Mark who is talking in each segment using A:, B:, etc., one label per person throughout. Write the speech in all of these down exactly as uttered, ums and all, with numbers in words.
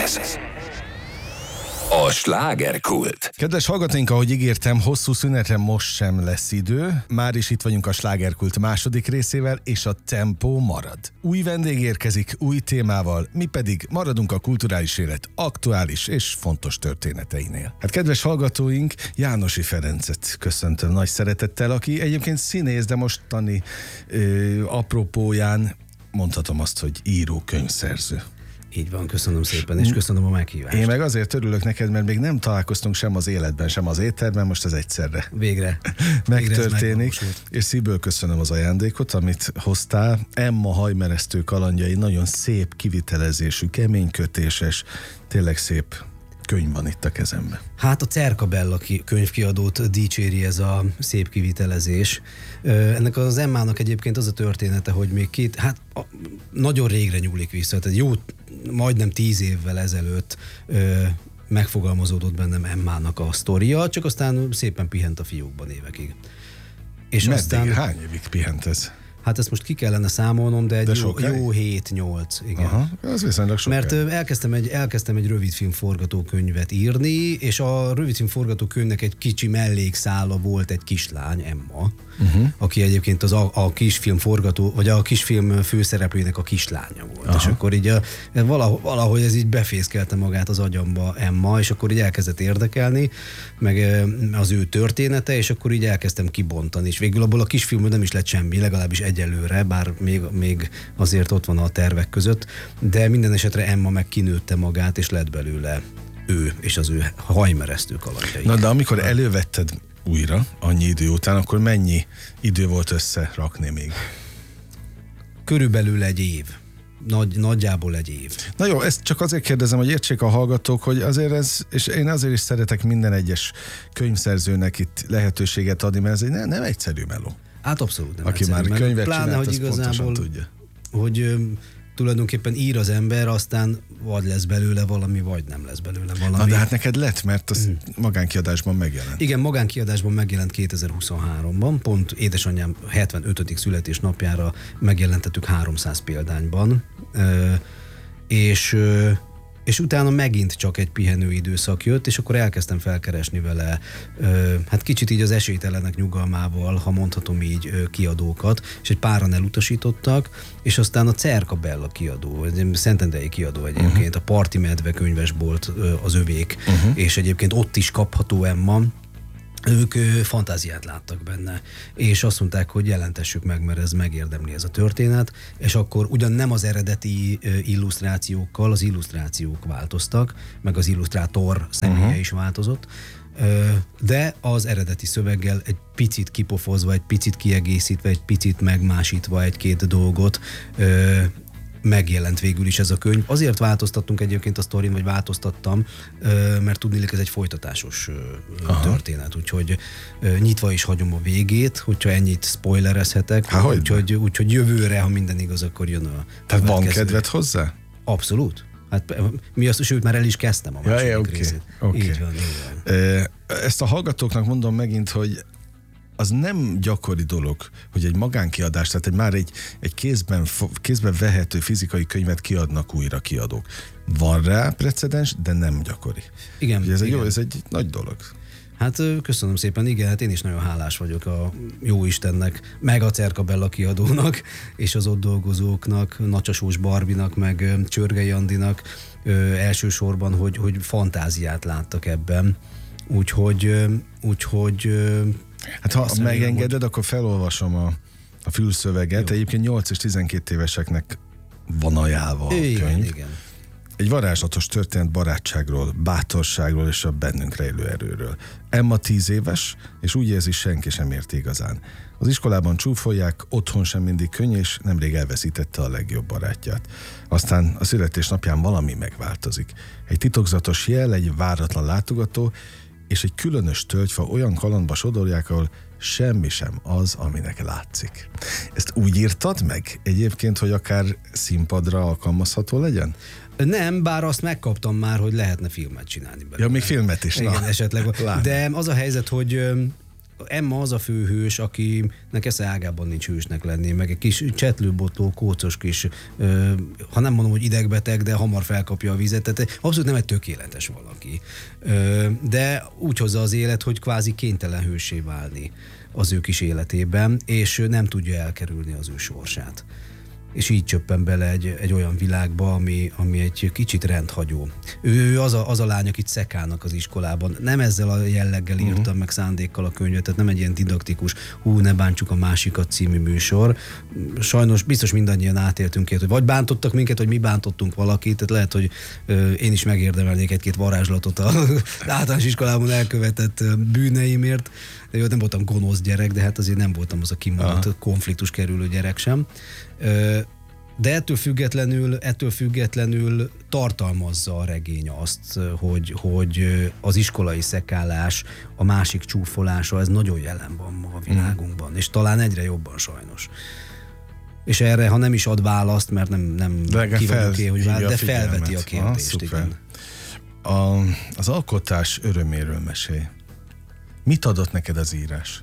A: Ez a slágerkult.
B: Kedves hallgatóink, ahogy ígértem, hosszú szünetre most sem lesz idő. Már is itt vagyunk a slágerkult második részével, és a tempó marad. Új vendég érkezik, új témával, mi pedig maradunk a kulturális élet aktuális és fontos történeteinél. Hát kedves hallgatóink, Jánosi Ferencet köszöntöm nagy szeretettel, aki egyébként színész, de mostani ö, apropóján mondhatom azt, hogy író, könyvszerző.
C: Így van, köszönöm szépen, és köszönöm a meghívást.
B: Én meg azért örülök neked, mert még nem találkoztunk sem az életben, sem az étterben, most ez egyszerre
C: Végre.
B: megtörténik. Végre és szívből köszönöm az ajándékot, amit hoztál. Emma hajmeresztő kalandjai, nagyon szép kivitelezésű, keménykötéses, tényleg szép könyv van itt a kezemben.
C: Hát a Cercabella könyvkiadót dicséri ez a szép kivitelezés. Ennek az Emmának egyébként az a története, hogy még két, hát a, nagyon régre nyúlik vissza, tehát jó, majdnem tíz évvel ezelőtt ö, megfogalmazódott bennem Emmának a sztoria, csak aztán szépen pihent a fiókban évekig. És
B: Meddig,
C: aztán
B: hány évig pihent ez?
C: Hát ezt most ki kellene számolnom, de egy
B: de
C: jó, jó hét-nyolc, igen.
B: Aha, az viszonylag sokáig.
C: Mert elkezdtem egy, elkezdtem egy rövidfilm forgatókönyvet írni, és a rövidfilm forgatókönyvnek egy kicsi mellékszála volt egy kislány, Emma, uh-huh. aki egyébként az a, a kisfilm forgató, vagy a kisfilm főszereplőjének a kislánya volt. Aha. És akkor így a, valahogy, valahogy ez így befészkelte magát az agyamba Emma, és akkor így elkezdett érdekelni, meg az ő története, és akkor így elkezdtem kibontani, és végül abból a kisfilmről nem is lett semmi, legalábbis egyelőre, bár még, még azért ott van a tervek között, de minden esetre Emma meg kinőtte magát, és lett belőle ő, és az ő hajmeresztő kalandjai.
B: Na de amikor elővetted újra, annyi idő után, akkor mennyi idő volt összerakni még?
C: Körülbelül egy év. Nagy, nagyjából egy év.
B: Na jó, ezt csak azért kérdezem, hogy értsék a hallgatók, hogy azért ez, és én azért is szeretek minden egyes könyvszerzőnek itt lehetőséget adni, mert ez egy nem, nem egyszerű meló.
C: Hát abszolút nem
B: Aki
C: egyszerű,
B: már könyvet
C: pláne,
B: csinált,
C: hogy
B: az pontosan
C: igazából,
B: tudja.
C: Hogy ö, tulajdonképpen ír az ember, aztán vagy lesz belőle valami, vagy nem lesz belőle valami.
B: Na de hát neked lett, mert az hmm. magánkiadásban megjelent.
C: Igen, magánkiadásban megjelent kétezer-huszonháromban, pont édesanyám hetvenötödik születésnapjára megjelentettük háromszáz példányban, ö, és... Ö, és utána megint csak egy pihenő időszak jött, és akkor elkezdtem felkeresni vele, ö, hát kicsit így az esélytelenek nyugalmával, ha mondhatom így, ö, kiadókat, és egy páran elutasítottak, és aztán a Cercabella kiadó, egy szentendrei kiadó egyébként, uh-huh. a Parti Medve könyvesbolt ö, az övék, uh-huh. és egyébként ott is kapható Emma, ők ö, fantáziát láttak benne, és azt mondták, hogy jelentessük meg, mert ez megérdemli ez a történet, és akkor ugyan nem az eredeti ö, illusztrációkkal, az illusztrációk változtak, meg az illusztrátor személye uh-huh. is változott, ö, de az eredeti szöveggel egy picit kipofozva, egy picit kiegészítve, egy picit megmásítva egy-két dolgot, ö, megjelent végül is ez a könyv. Azért változtattunk egyébként a sztorin, vagy változtattam, mert tudniillik ez egy folytatásos Aha. történet, úgyhogy nyitva is hagyom a végét, hogyha ennyit spoilerezhetek,
B: Há,
C: úgyhogy, úgyhogy jövőre, ha minden igaz, akkor jön a
B: Tehát van kedved hozzá?
C: Abszolút. Hát mi azt, sőt, már el is kezdtem a második
B: ja, okay. részét. Okay.
C: Így van, így van.
B: Ezt a hallgatóknak mondom megint, hogy az nem gyakori dolog, hogy egy magánkiadás, tehát egy, már egy, egy kézben, kézben vehető fizikai könyvet kiadnak újra kiadók. Van rá precedens, de nem gyakori.
C: Igen.
B: Ugye ez,
C: igen.
B: Egy, jó, ez egy nagy dolog.
C: Hát köszönöm szépen, igen, hát én is nagyon hálás vagyok a Jóistennek, meg a Cercabella kiadónak, és az ott dolgozóknak, Nacsasós Barbinak, meg Csörgei Andinak ö, elsősorban, hogy, hogy fantáziát láttak ebben. Úgyhogy, úgyhogy
B: hát ha azt megengeded, hogy... akkor felolvasom a, a fülszöveget. Jó. Egyébként nyolc és tizenkét éveseknek van ajánlva a
C: igen,
B: könyv.
C: Igen.
B: Egy varázslatos történet barátságról, bátorságról és a bennünk rejlő erőről. Emma tíz éves, és úgy érzi, senki sem érti igazán. Az iskolában csúfolják, otthon sem mindig könny, és nemrég elveszítette a legjobb barátját. Aztán a születésnapján valami megváltozik. Egy titokzatos jel, egy váratlan látogató, és egy különös tölgyfa olyan kalandba sodorják, ahol semmi sem az, aminek látszik. Ezt úgy írtad meg egyébként, hogy akár színpadra alkalmazható legyen?
C: Nem, bár azt megkaptam már, hogy lehetne filmet csinálni belőle.
B: Ja, még filmet is.
C: Igen,
B: na.
C: esetleg. De az a helyzet, hogy Emma az a főhős, akinek esze ágában nincs hősnek lenni, meg egy kis csetlőbotló, kócos kis, ö, ha nem mondom, hogy idegbeteg, de hamar felkapja a vizet, tehát abszolút nem egy tökéletes valaki. Ö, de úgy hozza az élet, hogy kvázi kénytelen hőssé válni az ő kis életében, és nem tudja elkerülni az ő sorsát. És így csöppen bele egy, egy olyan világba, ami, ami egy kicsit rendhagyó. Ő az a, az a lány, akit szekálnak az iskolában. Nem ezzel a jelleggel írtam uh-huh. meg szándékkal a könyvet, tehát nem egy ilyen didaktikus, hú, ne bántsuk a másikat című műsor. Sajnos biztos mindannyian átéltünk ilyet, hogy vagy bántottak minket, vagy mi bántottunk valakit, tehát lehet, hogy ö, én is megérdemelnék egy-két varázslatot az általános iskolában elkövetett bűneimért. Én nem voltam gonosz gyerek, de hát azért nem voltam az a kimondott konfliktus kerülő gyerek sem. De ettől függetlenül, ettől függetlenül tartalmazza a regény azt, hogy, hogy az iskolai szekálás, a másik csúfolása, ez nagyon jelen van ma a világunkban, mm. és talán egyre jobban sajnos. És erre, ha nem is ad választ, mert nem, nem kívánok én, hogy választ, de felveti a kérdést. Ah, igen.
B: A, az alkotás öröméről mesélj. Mit adott neked az írás?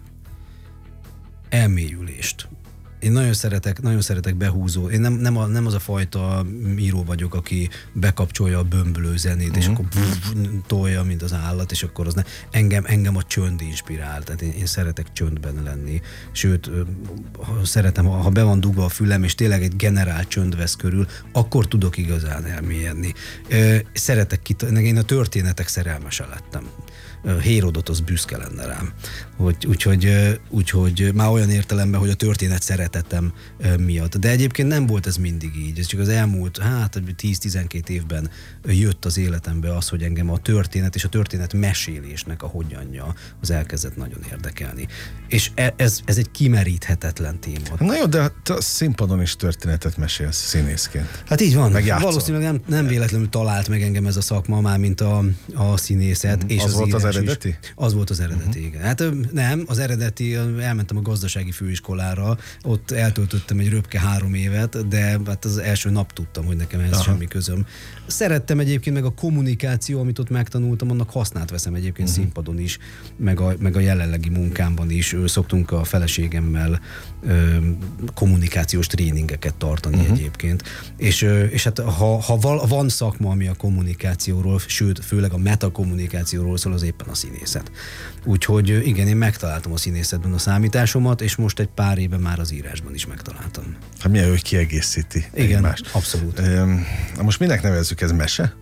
C: Elmélyülést. Én nagyon szeretek, nagyon szeretek behúzó. Én nem, nem, a, nem az a fajta író vagyok, aki bekapcsolja a bömbölő zenét, uh-huh. és akkor tolja, mint az állat, és akkor az ne. Engem, engem a csönd inspirál. Tehát én, én szeretek csöndben lenni. Sőt, szeretem, ha be van dugva a fülem, és tényleg egy generál csönd vesz körül, akkor tudok igazán elmélyedni. Szeretek, kit- én a történetek szerelmese lettem. Hérodotosz büszke lenne rám. Úgy, úgyhogy, úgyhogy már olyan értelemben, hogy a történet szeretetem miatt. De egyébként nem volt ez mindig így. Ez csak az elmúlt, hát tíz-tizenkét évben jött az életembe az, hogy engem a történet és a történet mesélésnek a hogyanja az elkezdett nagyon érdekelni. És ez, ez egy kimeríthetetlen téma.
B: Na jó, de te színpadon is történetet mesélsz színészként.
C: Hát így van. Megjátszol. Valószínűleg nem, nem véletlenül talált meg engem ez a szakma, már mint a, a színészet. Mm, és
B: az, az volt az eredeti?
C: Is. Az volt az eredeti, uh-huh. igen. Hát nem, az eredeti, elmentem a gazdasági főiskolára, ott eltöltöttem egy röpke három évet, de hát az első nap tudtam, hogy nekem ez semmi közöm. Szerettem egyébként, meg a kommunikáció, amit ott megtanultam, annak hasznát veszem egyébként uh-huh. színpadon is, meg a, meg a jelenlegi munkámban is. Szoktunk a feleségemmel ö, kommunikációs tréningeket tartani uh-huh. egyébként. És, és hát ha, ha val, van szakma, ami a kommunikációról, sőt, főleg a metakommunikációról szól, az éppen a színészet. Úgyhogy igen, én megtaláltam a színészetben a számításomat, és most egy pár éve már az írásban is megtaláltam.
B: Hát milyen, hogy kiegészíti
C: igen,
B: egymást.
C: Abszolút.
B: Na most minek nevezzük, ez mese?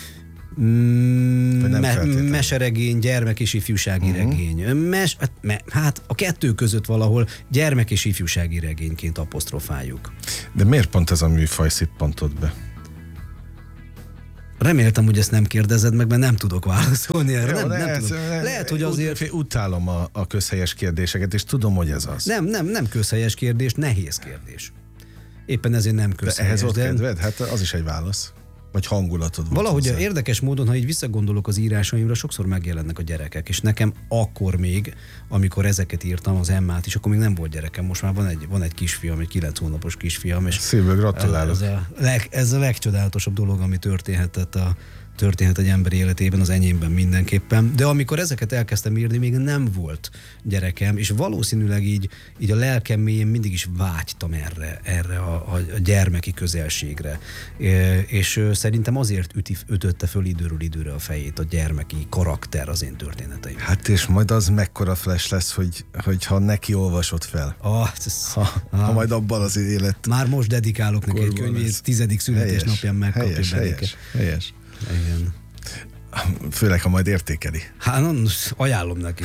C: Mm, me- meseregény, gyermek és ifjúsági uh-huh. regény. Mes, hát, me, hát a kettő között valahol gyermek és ifjúsági regényként apostrofáljuk.
B: De miért pont ez a műfaj szippantott be?
C: Reméltem, hogy ezt nem kérdezed meg, mert nem tudok válaszolni erre.
B: Jó,
C: nem,
B: ne,
C: nem
B: ez,
C: tudom.
B: ne,
C: Lehet, hogy azért...
B: Utálom a, a közhelyes kérdéseket, és tudom, hogy ez az.
C: Nem, nem, nem közhelyes kérdés, nehéz kérdés. Éppen ezért nem közhelyes.
B: De ehhez volt de... kedved? Hát az is egy válasz. Vagy hangulatod volt.
C: Valahogy
B: hozzá.
C: Érdekes módon, ha így visszagondolok az írásaimra, sokszor megjelennek a gyerekek, és nekem akkor még, amikor ezeket írtam, az Emmát is, akkor még nem volt gyerekem, most már van egy, van egy kisfiam, egy kilenc hónapos kisfiam, és
B: szívből gratulálok.
C: Ez a, leg, ez a legcsodálatosabb dolog, ami történhetett a történhet egy ember életében, az enyémben mindenképpen. De amikor ezeket elkezdtem írni, még nem volt gyerekem, és valószínűleg így, így a lelkem mélyén mindig is vágytam erre, erre a, a gyermeki közelségre. É, és szerintem azért üti, ütötte föl időről időre a fejét a gyermeki karakter az én történeteim.
B: Hát és majd az mekkora flash lesz, hogy, hogy ha neki olvasod fel.
C: Ah, ez,
B: ha, ah, ha majd abban az élet...
C: Már most dedikálok neki egy könyvét, tizedik születésnapján megkapja.
B: Helyes, helyes, helyes.
C: Igen.
B: Főleg, ha majd értékeli.
C: Hát, ajánlom neki.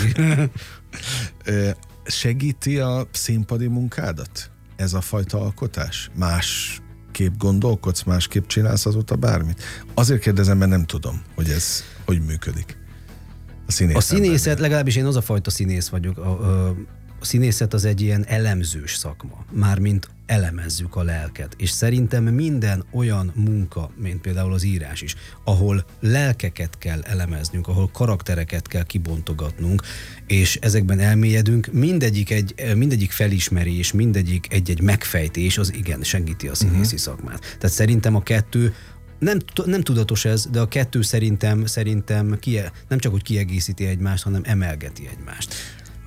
B: Segíti a színpadi munkádat ez a fajta alkotás? Másképp gondolkodsz, másképp csinálsz azóta bármit? Azért kérdezem, mert nem tudom, hogy ez hogy működik. A színészet.
C: A színészet, legalábbis én az a fajta színész vagyok, a, a, a színészet az egy ilyen elemzős szakma. Mármint elemezzük a lelket. És szerintem minden olyan munka, mint például az írás is, ahol lelkeket kell elemeznünk, ahol karaktereket kell kibontogatnunk, és ezekben elmélyedünk, mindegyik, egy, mindegyik felismerés, mindegyik egy-egy megfejtés, az igen, segíti a színészi uh-huh. szakmát. Tehát szerintem a kettő Nem, nem tudatos ez, de a kettő szerintem, szerintem kie, nem csak, hogy kiegészíti egymást, hanem emelgeti egymást.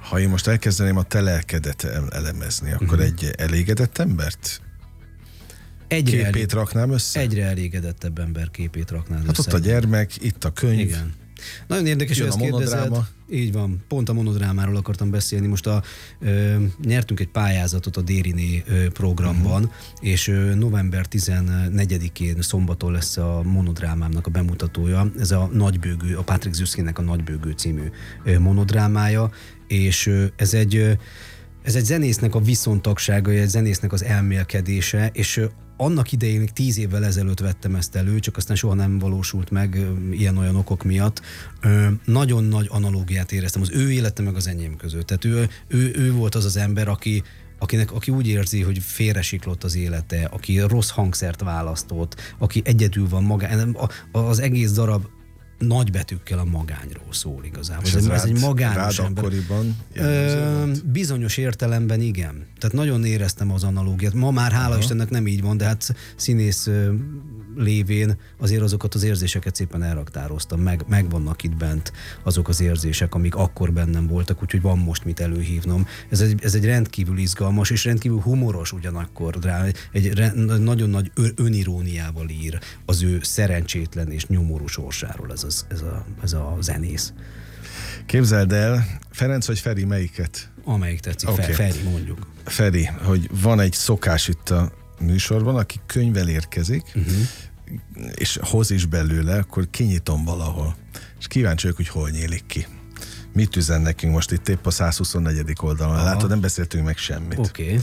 B: Ha én most elkezdeném a te lelkedet elemezni, akkor uh-huh. egy elégedett embert
C: egyre
B: képét
C: elég,
B: raknám össze?
C: Egyre elégedettebb ember képét raknám
B: hát
C: össze.
B: ott a gyermek, itt a könyv.
C: Igen. Nagyon érdekes, hogy ezt kérdezed. Így van, pont a monodrámáról akartam beszélni. Most a, ö, nyertünk egy pályázatot a Dériné ö, programban, uh-huh. és ö, november tizennegyedikén szombaton lesz a monodrámámnak a bemutatója. Ez a Nagybőgő, a Patrick Zuskinek a Nagybőgő című ö, monodrámája, és ö, ez egy ö, ez egy zenésznek a viszontagsága, egy zenésznek az elmélkedése, és ö, annak idején még tíz évvel ezelőtt vettem ezt elő, csak aztán soha nem valósult meg ilyen-olyan okok miatt. Ö, nagyon nagy analógiát éreztem az ő élete meg az enyém között. Tehát ő, ő, ő volt az az ember, aki, akinek, aki úgy érzi, hogy félresiklott az élete, aki rossz hangszert választott, aki egyedül van magán. Az egész darab nagybetűkkel a magányról szól igazából.
B: És
C: ez,
B: ez,
C: ez
B: rád,
C: egy magányos
B: rád
C: ember.
B: akkoriban
C: Ö, bizonyos értelemben igen. Tehát nagyon éreztem az analógiát. Ma már hála Aha. Istennek nem így van, de hát színész lévén azért azokat az érzéseket szépen elraktároztam. Meg, megvannak itt bent azok az érzések, amik akkor bennem voltak, úgyhogy van most mit előhívnom. Ez egy, ez egy rendkívül izgalmas és rendkívül humoros ugyanakkor rá. Egy re, nagyon nagy öniróniával ír az ő szerencsétlen és nyomorú sorsáról ez, az, ez, a, ez a zenész.
B: Képzeld el, Ferenc vagy Feri, melyiket?
C: Amelyik tetszik,
B: okay.
C: Feri mondjuk.
B: Feri, hogy van egy szokás itt a műsorban, aki könyvvel érkezik, uh-huh. és hoz is belőle, akkor kinyitom valahol. És kíváncsi vagyok, hogy hol nyílik ki. Mit üzen nekünk most itt épp a száz huszonnegyedik oldalon? Aha. Látod, nem beszéltünk meg semmit.
C: Oké. Okay.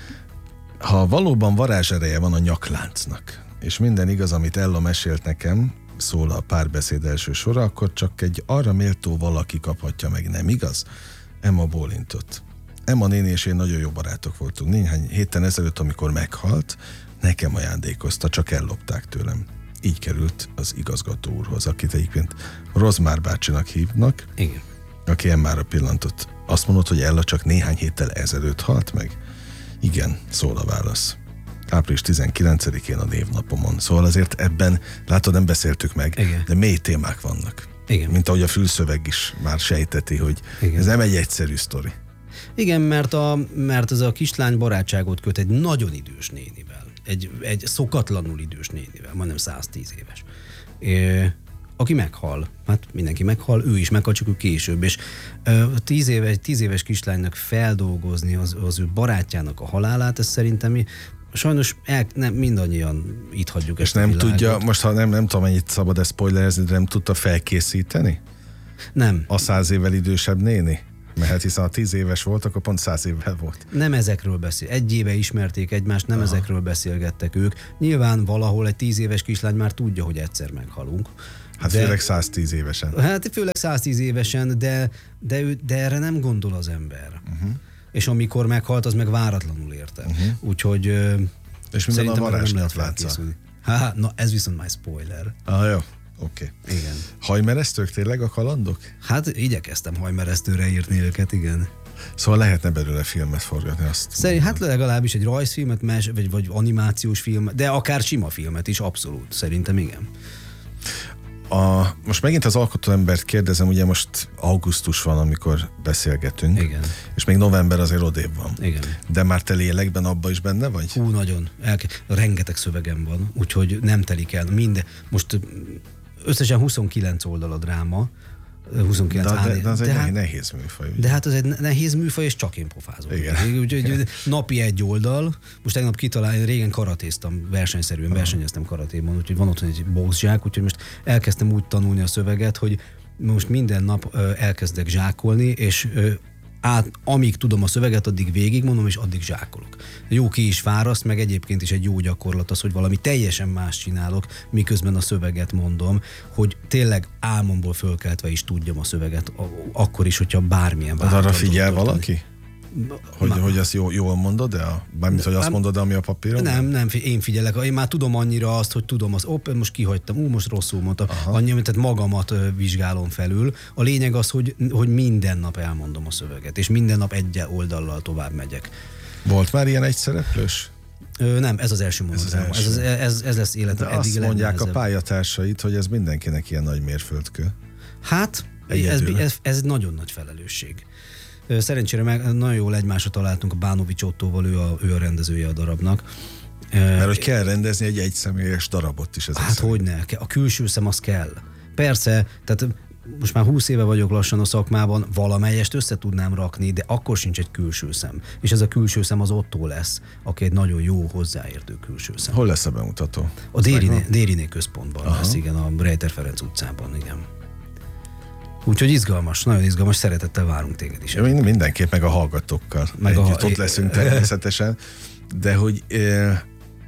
B: Ha valóban varázsereje van a nyakláncnak, és minden igaz, amit Ella mesélt nekem, szól a párbeszéd első sora, akkor csak egy arra méltó valaki kaphatja meg, nem igaz? Emma bólintott. Emma néni és én nagyon jó barátok voltunk. Néhány héten ezelőtt, amikor meghalt, nekem ajándékozta, csak ellopták tőlem. Így került az igazgató úrhoz, akit egyébként Rozmár bácsinak hívnak,
C: igen.
B: aki Emmára pillantott. Azt mondod, hogy Ella csak néhány héttel ezelőtt halt meg? Igen, szól a válasz. április tizenkilencedikén a névnapomon. Szóval azért ebben, látod, nem beszéltük meg, igen. de mély témák vannak.
C: Igen.
B: Mint ahogy a fülszöveg is már sejteti, hogy igen. ez nem egy egyszerű sztori.
C: Igen, mert, a, mert ez a kislány barátságot köt egy nagyon idős nénivel. Egy, egy szokatlanul idős nénivel, majdnem száztíz éves. É, aki meghal. Hát mindenki meghal, ő is meghal, csak ő később. És ö, tíz, éves, tíz éves kislánynak feldolgozni az, az ő barátjának a halálát, ez szerintem sajnos el, nem, mindannyian itt hagyjuk.
B: És nem tudja, most ha nem, nem tudom, mennyit szabad ezt spoilerezni, de nem tudta felkészíteni?
C: Nem.
B: A száz évvel idősebb néni? Mert hát hiszen a tíz éves volt, akkor pont száz évvel volt.
C: Nem ezekről beszél. Egy éve ismerték egymást, nem Aha. ezekről beszélgettek ők. Nyilván valahol egy tíz éves kislány már tudja, hogy egyszer meghalunk.
B: Hát de, főleg száztíz évesen.
C: Hát főleg száztíz évesen, de, de, ő, de erre nem gondol az ember. Uh-huh. És amikor meghalt, az meg váratlanul érte. Uh-huh. Úgyhogy
B: és minden a varázsnak látszol.
C: Ha, na ez viszont már spoiler.
B: Ah, jó. Oké. Okay.
C: Igen.
B: Hajmeresztők tényleg a kalandok?
C: Hát igyekeztem hajmeresztőre írni őket, igen.
B: Szóval lehetne belőle filmet forgatni, azt
C: Szerint, hát legalábbis egy rajzfilmet, mes, vagy, vagy animációs film, de akár sima filmet is, abszolút. Szerintem igen.
B: A, most megint az alkotó embert kérdezem, ugye most augusztus van, amikor beszélgetünk.
C: Igen.
B: És még november azért odébb van.
C: Igen.
B: De már te lélekben abban is benne vagy?
C: Hú, nagyon. Elke- rengeteg szövegem van, úgyhogy nem telik el. Minden. Most összesen huszonkilenc oldal a dráma. huszonkilenc
B: de, de, de az
C: de
B: egy
C: hát,
B: nehéz műfaj. Ugye?
C: De hát az egy nehéz műfaj, és csak én pofázom.
B: Igen.
C: Úgyhogy napi egy oldal. Most tegnap kitalálni, régen karatéztam, versenyszerűen versenyeztem karatéban, úgyhogy van otthon egy boxzsák, úgyhogy most elkezdtem úgy tanulni a szöveget, hogy most minden nap elkezdek zsákolni, és át, amíg tudom a szöveget, addig végigmondom, és addig zsákolok. Jó ki is fáraszt, meg egyébként is egy jó gyakorlat az, hogy valami teljesen más csinálok, miközben a szöveget mondom, hogy tényleg álmomból fölkeltve is tudjam a szöveget, akkor is, hogyha bármilyen
B: változat. Arra figyel valaki? Hogy,
C: Már.
B: hogy azt jól, jól mondod, de a, bármint, hogy azt mondod, ami a papíron?
C: Nem, nem, én figyelek. Én már tudom annyira azt, hogy tudom az, op, most kihagytam, ú, most rosszul mondtam. Annyi, tehát magamat vizsgálom felül. A lényeg az, hogy, hogy minden nap elmondom a szöveget, és minden nap egy oldallal tovább megyek.
B: Volt már ilyen egyszereplős?
C: Ö, nem, ez az első mondat. Ez, ez, ez, ez lesz életem.
B: De eddig azt mondják a pályatársait, hogy ez mindenkinek ilyen nagy mérföldkő.
C: Hát, ez, ez, ez nagyon nagy felelősség. Szerencsére meg nagyon jól egymásra találtunk a Bánovics Ottóval, ő a, ő a rendezője a darabnak.
B: Mert hogy kell rendezni egy egyszemélyes darabot is.
C: Hát hogyne, a külső szem az kell. Persze, tehát most már húsz éve vagyok lassan a szakmában, valamelyest össze tudnám rakni, de akkor sincs egy külső szem. És ez a külső szem az Ottó lesz, aki egy nagyon jó hozzáértő külső szem.
B: Hol lesz a bemutató?
C: A Dériné, Dériné központban Aha. lesz, igen, a Rejter Ferenc utcában, igen. Úgyhogy izgalmas, nagyon izgalmas, szeretettel várunk téged is.
B: Ja, mindenképp, meg a hallgatókkal meg együtt a... ott leszünk természetesen, de hogy eh,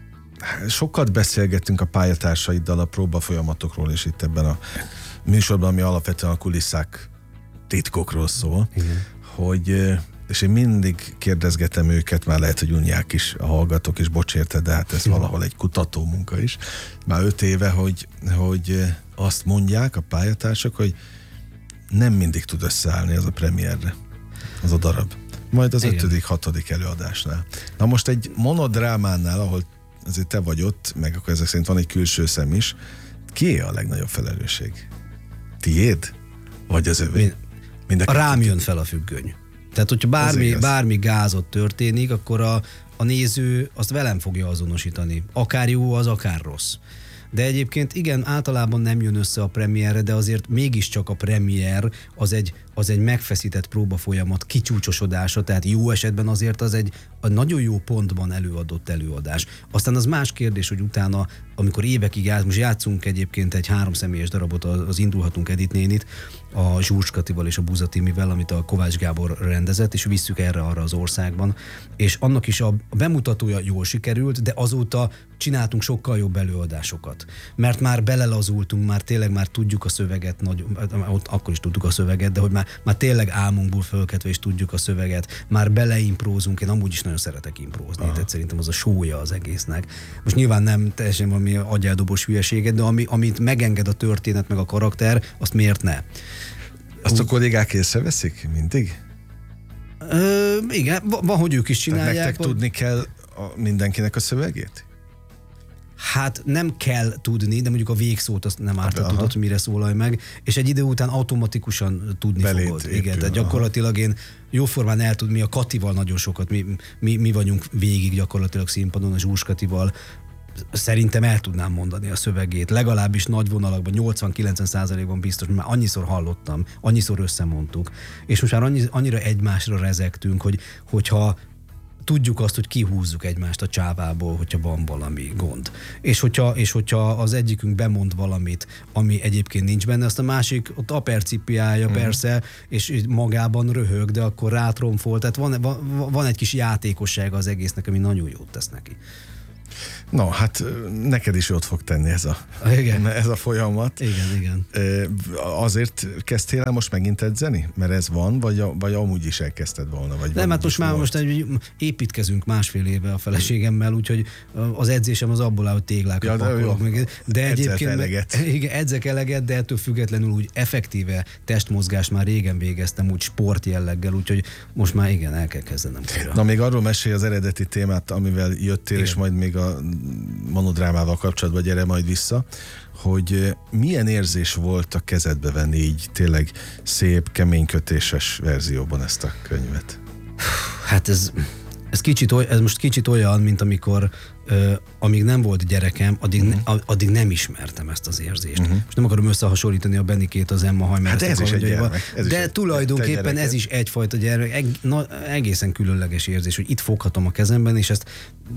B: sokat beszélgettünk a pályatársaiddal a próbafolyamatokról, és itt ebben a műsorban, ami alapvetően a kulisszák titkokról szól, igen. hogy, és én mindig kérdezgetem őket, már lehet, hogy unják is a hallgatók, és bocs érte, de hát ez ja. valahol egy kutató munka is, már öt éve, hogy, hogy azt mondják a pályatársak, hogy nem mindig tud összeállni az a premierre, az a darab. Majd az igen. ötödik, hatodik előadásnál. Na most egy monodrámánál, ahol azért te vagy ott, meg akkor ezek szerint van egy külső szem is, kié a legnagyobb felelősség? Tiéd? Vagy az övé?
C: Mind a rám jön fel a függöny. Tehát, hogyha bármi, bármi gázot történik, akkor a, a néző azt velem fogja azonosítani. Akár jó, az akár rossz. De egyébként igen, általában nem jön össze a premierre, de azért mégiscsak a premier az egy, az egy megfeszített próbafolyamat kicsúcsosodása, tehát jó esetben azért az egy a nagyon jó pontban előadott előadás. Aztán az más kérdés, hogy utána, amikor évekig játsz, most játszunk egyébként egy háromszemélyes darabot, az Indulhatunk Edith nénit, a Zsúrs Katival és a Buza Timivel, amit a Kovács Gábor rendezett, és visszük erre-arra az országban. És annak is a bemutatója jól sikerült, de azóta csináltunk sokkal jobb előadásokat. Mert már belelazultunk, már tényleg már tudjuk a szöveget, nagy, ott akkor is tudtuk a szöveget, de hogy már, már tényleg álmunkból fölkeltve is tudjuk a szöveget, már beleimprózunk, én amúgy is nagyon szeretek imprózni, tehát szerintem az a sója az egésznek. Most nyilván nem teljesen valami agyeldobos hülyeséget, de ami, amit megenged a történet meg a karakter, azt miért ne?
B: Azt Úgy, a kollégák észreveszik mindig?
C: Ö, igen, van, hogy ők is csinálják.
B: Tehát nektek tudni kell a, mindenkinek a szövegét?
C: Hát nem kell tudni, de mondjuk a végszót azt nem árt, tudod, hogy mire szólalj meg, és egy idő után automatikusan tudni Belét fogod. Épül, igen, tehát gyakorlatilag én jóformán el tud, mi a Katival nagyon sokat, mi, mi, mi vagyunk végig gyakorlatilag színpadon, a Zsúrs Katival, szerintem el tudnám mondani a szövegét, legalábbis nagy vonalakban, nyolcvan-kilencven százalékban biztos, mert már annyiszor hallottam, annyiszor összemondtuk, és most már annyi, annyira egymásra rezegtünk, hogy, hogyha tudjuk azt, hogy kihúzzuk egymást a csávából, hogyha van valami gond. És hogyha, és hogyha az egyikünk bemond valamit, ami egyébként nincs benne, azt a másik ott apercipiálja mm. persze, és magában röhög, de akkor rátromfol. Tehát van, van, van egy kis játékossága az egésznek, ami nagyon jót tesz neki.
B: No, hát neked is jót fog tenni ez a, igen. ez a folyamat.
C: Igen, igen.
B: Azért kezdtél el most megint edzeni? Mert ez van, vagy, a, vagy amúgy is elkezdted volna? Vagy
C: nem, hát most már most építkezünk másfél éve a feleségemmel, úgyhogy az edzésem az abból áll, hogy téglákat ja, pakolok. De, de egyébként eleget. Igen, edzek eleget, de ettől függetlenül úgy effektíve testmozgást már régen végeztem, úgy sportjelleggel, úgyhogy most már igen, el kell kezdenem. Kira.
B: Na még arról mesélj az eredeti témát, amivel jöttél, igen. és majd még a monodrámával kapcsolatban gyere majd vissza, hogy milyen érzés volt a kezedbe venni így tényleg szép, keménykötéses verzióban ezt a könyvet?
C: Hát ez, ez, kicsit, ez most kicsit olyan, mint amikor Uh, amíg nem volt gyerekem, addig, uh-huh. ne, addig nem ismertem ezt az érzést. Uh-huh. Most nem akarom összehasonlítani a Benikét az Emma Hajmer.
B: Hát ez is egy gyermek. Ez
C: de
B: is
C: tulajdonképpen ez is egyfajta gyermek. Eg, na, egészen különleges érzés, hogy itt foghatom a kezemben, és ezt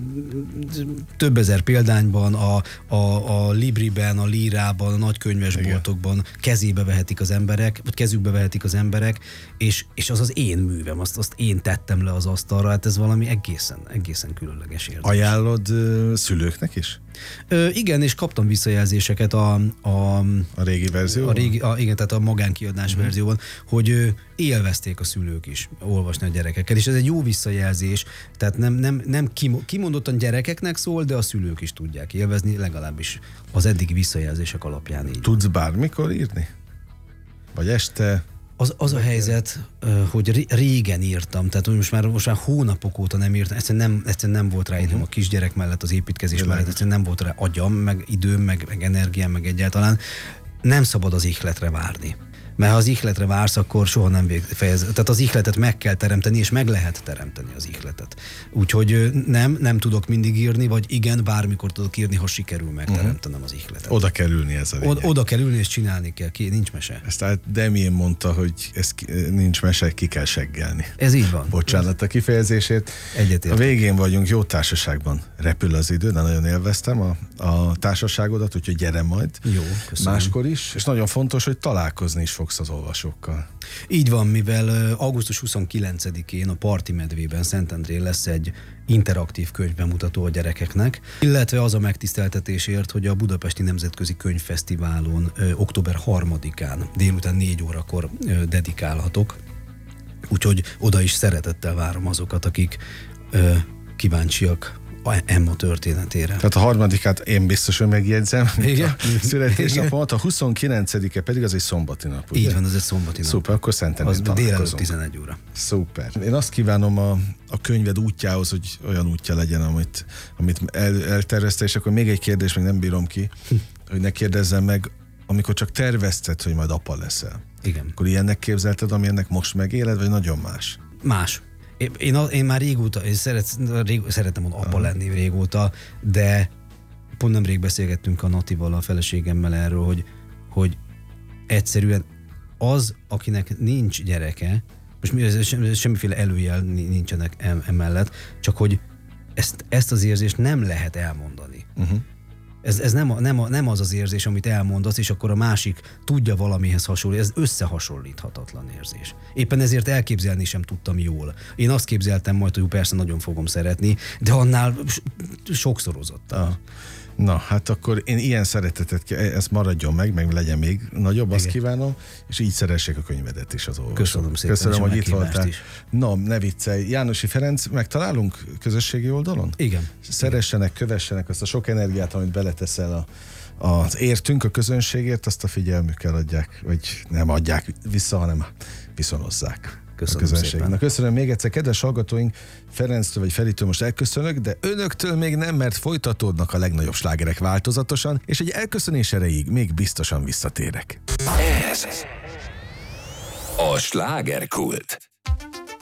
C: több ezer példányban, a, a, a Libriben, a Lírában, a nagykönyvesboltokban kezébe vehetik az emberek, vagy kezükbe vehetik az emberek, és, és az az én művem, azt, azt én tettem le az asztalra, hát ez valami egészen, egészen különleges érzés.
B: Ajánlod szülőknek is?
C: Ö, igen, és kaptam visszajelzéseket a... A,
B: a régi verzióban?
C: A régi, a, igen, tehát a magánkiadás uh-huh. verzióban, hogy ö, élvezték a szülők is olvasni a gyerekekkel, és ez egy jó visszajelzés, tehát nem, nem, nem kimondottan gyerekeknek szól, de a szülők is tudják élvezni, legalábbis az eddigi visszajelzések alapján így.
B: Tudsz bármikor írni? Vagy este?
C: Az, az a helyzet, hogy régen írtam, tehát most már, most már hónapok óta nem írtam, egyszerűen nem, egyszerűen nem volt rá időm uh-huh. a kisgyerek mellett, az építkezés Jelen. mellett, egyszerűen nem volt rá agyam, meg időm, meg, meg energiám, meg egyáltalán. Nem szabad az ihletre várni. Mert ha az ihletre vársz, akkor soha nem fejez. Tehát az ihletet meg kell teremteni, és meg lehet teremteni az ihletet. Úgyhogy nem, nem tudok mindig írni, vagy igen, bármikor tudok írni, ha sikerül megteremtenem az ihletet.
B: Oda kell ülni ez a lényeg.
C: Oda, oda kell ülni, és csinálni kell, ki, nincs mese.
B: Ezt tehát Demien mondta, hogy ez ki, nincs mese, ki kell seggelni.
C: Ez így van.
B: Bocsánat a kifejezését.
C: Egyetértek.
B: A végén vagyunk, jó társaságban. Repül az idő, de nagyon élveztem a, a társaságodat, úgyhogy gyere majd.
C: Jó, köszönöm.
B: Máskor is, és nagyon fontos, hogy találkozni is fogsz az olvasókkal.
C: Így van, mivel augusztus huszonkilencedikén a Parti Medvében Szentendrén lesz egy interaktív könyvbemutató a gyerekeknek, illetve az a megtiszteltetésért, hogy a Budapesti Nemzetközi Könyvfesztiválon ö, október harmadikán délután négy órakor ö, dedikálhatok. Úgyhogy oda is szeretettel várom azokat, akik ö, kíváncsiak Emma történetére.
B: Tehát a harmadikát én biztos, hogy megjegyzem.
C: Igen?
B: Születésnapomat, a huszonkilencedike pedig az egy szombati nap, ugye?
C: Így van, az egy szombati nap.
B: Szuper, akkor Szentendrén
C: Az délelőtt
B: találkozunk.
C: tizenegy óra.
B: Szuper. Én azt kívánom a, a könyved útjához, hogy olyan útja legyen, amit, amit el, eltervezte, és akkor még egy kérdés, még nem bírom ki, hogy ne kérdezzem meg, amikor csak tervezted, hogy majd apa leszel.
C: Igen.
B: Akkor ilyennek képzelted, ami ennek most megéled, vagy nagyon más?
C: Más. Én, én, én már régóta, én szeret, rég, szeretem volna apa lenni régóta, de pont nemrég beszélgettünk a Natival, a feleségemmel erről, hogy, hogy egyszerűen az, akinek nincs gyereke, most semmiféle előjel nincsenek emellett, csak hogy ezt, ezt az érzést nem lehet elmondani. Uh-huh. Ez, ez nem, nem, nem az az érzés, amit elmondasz, és akkor a másik tudja valamihez hasonlítani. Ez összehasonlíthatatlan érzés. Éppen ezért elképzelni sem tudtam jól. Én azt képzeltem majd, hogy persze nagyon fogom szeretni, de annál sokszorozottan.
B: Ah. Na, hát akkor én ilyen szeretetet, ez maradjon meg, meg legyen még nagyobb, azt
C: Igen.
B: kívánom, és így szeressék a könyvedet is az olvasók.
C: Köszönöm szépen.
B: Köszönöm, hogy itt voltál.
C: Is.
B: No, ne viccelj. Jánosi Ferenc, megtalálunk közösségi oldalon?
C: Igen.
B: Szeressenek, kövessenek azt a sok energiát, amit beleteszel a, az értünk, a közönségért, azt a figyelmükkel adják, vagy nem adják vissza, hanem viszonozzák.
C: Köszönöm szépen.
B: Na, köszönöm még egyszer, kedves hallgatóink, Ferenctől vagy Felitől most elköszönök, de önöktől még nem, mert folytatódnak a legnagyobb slágerek változatosan, és egy elköszönés erejéig még biztosan visszatérek.
A: Ez a slágerkult.